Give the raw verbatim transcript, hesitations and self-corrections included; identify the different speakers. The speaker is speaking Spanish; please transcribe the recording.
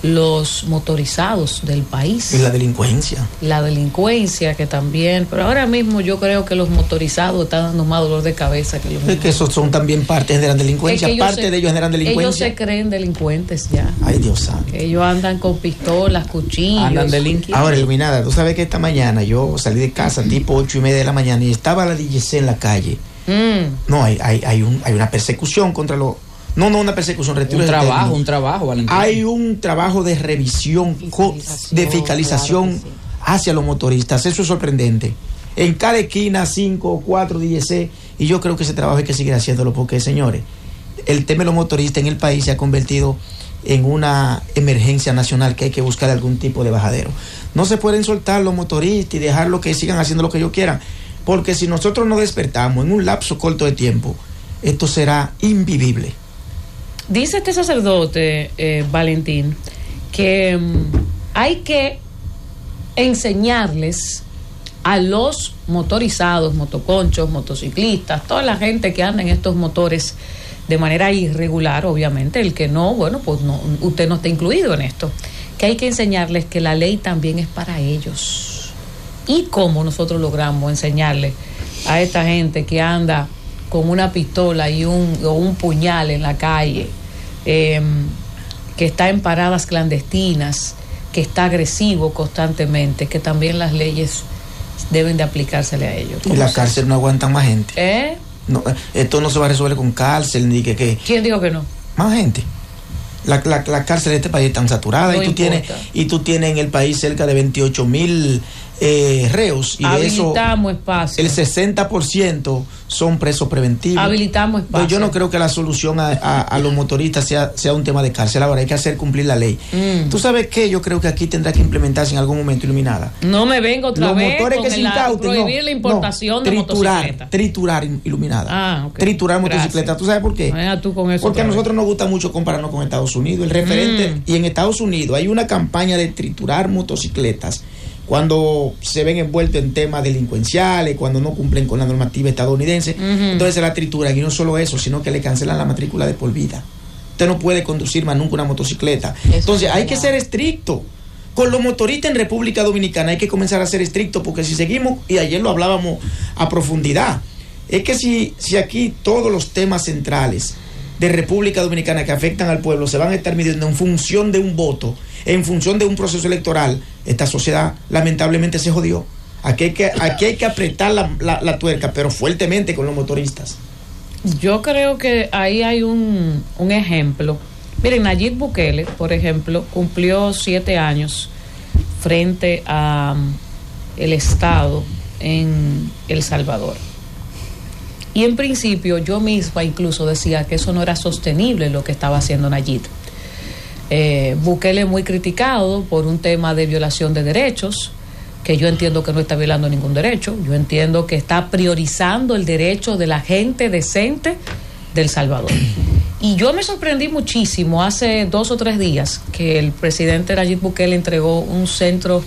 Speaker 1: los motorizados del país.
Speaker 2: Y la delincuencia.
Speaker 1: La delincuencia que también, pero ahora mismo yo creo que los motorizados están dando más dolor de cabeza que los
Speaker 2: Es que esos son también partes de la delincuencia,
Speaker 1: es que
Speaker 2: parte
Speaker 1: se,
Speaker 2: de ellos generan delincuencia.
Speaker 1: Ellos se creen delincuentes ya.
Speaker 2: Ay, Dios santo.
Speaker 1: Que ellos andan con pistolas, cuchillos.
Speaker 3: Andan delinquiendo.
Speaker 2: Ahora, Iluminada, tú sabes que esta mañana yo salí de casa tipo ocho y media de la mañana y estaba la D J C en la calle. Mm. No, hay, hay, hay, un, hay una persecución contra los... No, no una persecución, retiro
Speaker 3: un
Speaker 2: de
Speaker 3: trabajo,
Speaker 2: términos.
Speaker 3: un trabajo, Valentín.
Speaker 2: Hay un trabajo de revisión, fiscalización, de fiscalización claro sí. hacia los motoristas. Eso es sorprendente. En cada esquina, cinco o cuatro D J C, y yo creo que ese trabajo hay que seguir haciéndolo porque, señores, el tema de los motoristas en el país se ha convertido en una emergencia nacional que hay que buscar algún tipo de bajadero. No se pueden soltar los motoristas y dejarlos que sigan haciendo lo que ellos quieran, porque si nosotros no despertamos en un lapso corto de tiempo, esto será invivible.
Speaker 1: Dice este sacerdote, eh, Valentín, que um, hay que enseñarles a los motorizados, motoconchos, motociclistas, toda la gente que anda en estos motores de manera irregular, obviamente, el que no, bueno, pues no, usted no está incluido en esto, que hay que enseñarles que la ley también es para ellos. ¿Y cómo nosotros logramos enseñarles a esta gente que anda con una pistola y un, o un puñal en la calle, eh, que está en paradas clandestinas, que está agresivo constantemente, que también las leyes deben de aplicársele a ellos?
Speaker 2: Y la cárcel no aguantan más gente.
Speaker 1: ¿Eh?
Speaker 2: No, esto no se va a resolver con cárcel ni que... que
Speaker 1: ¿Quién dijo que no?
Speaker 2: Más gente. La, la, la cárcel de este país están saturadas no y tú tienes y tú tienes en el país cerca de veintiocho mil eh, reos y
Speaker 1: habilitamos
Speaker 2: de eso
Speaker 1: espacio.
Speaker 2: El sesenta por ciento son presos preventivos.
Speaker 1: Habilitamos espacio.
Speaker 2: No, yo no creo que la solución a, a, a los motoristas sea, sea un tema de cárcel. Ahora hay que hacer cumplir la ley. Mm. ¿Tú sabes qué? Yo creo que aquí tendrá que implementarse en algún momento, Iluminada.
Speaker 1: No me vengo otra
Speaker 2: los
Speaker 1: vez
Speaker 2: motores
Speaker 1: con
Speaker 2: que se
Speaker 1: la,
Speaker 2: incauten,
Speaker 1: prohibir
Speaker 2: no,
Speaker 1: la importación
Speaker 2: no,
Speaker 1: de
Speaker 2: triturar,
Speaker 1: motocicletas.
Speaker 2: Triturar, Iluminada.
Speaker 1: Ah, okay.
Speaker 2: Triturar motocicletas. ¿Tú sabes por qué?
Speaker 1: Venga tú con eso.
Speaker 2: Porque a nosotros nos gusta mucho compararnos con Estados Unidos. El referente, mm. y en Estados Unidos hay una campaña de triturar motocicletas cuando se ven envueltos en temas delincuenciales, cuando no cumplen con la normativa estadounidense. Uh-huh. Entonces se la trituran, y no solo eso, sino que le cancelan la matrícula de por vida. Usted no puede conducir más nunca una motocicleta. Eso Entonces hay que ser estricto con los motoristas en República Dominicana. Hay que comenzar a ser estricto, porque si seguimos, y ayer lo hablábamos a profundidad, es que si, si aquí todos los temas centrales de República Dominicana que afectan al pueblo se van a estar midiendo en función de un voto, en función de un proceso electoral, esta sociedad lamentablemente se jodió. Aquí hay que, aquí hay que apretar la, la, la tuerca, pero fuertemente con los motoristas.
Speaker 1: Yo creo que ahí hay un, un ejemplo. Miren, Nayib Bukele, por ejemplo, cumplió siete años frente a um, el Estado en El Salvador. Y en principio yo misma incluso decía que eso no era sostenible lo que estaba haciendo Nayib. Eh, Bukele muy criticado por un tema de violación de derechos, que yo entiendo que no está violando ningún derecho. Yo entiendo que está priorizando el derecho de la gente decente del Salvador. Y yo me sorprendí muchísimo hace dos o tres días que el presidente Nayib Bukele entregó un centro